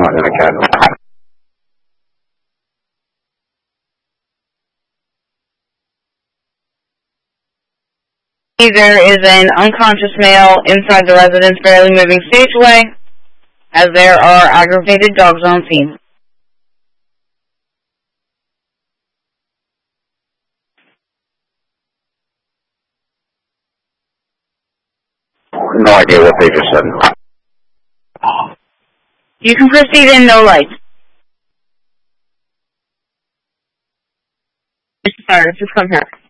not going to catch. There is an unconscious male inside the residence, barely moving stage away, as there are aggravated dogs on scene. No idea what they just said. You can proceed in no light. Mr. Fire, just come here.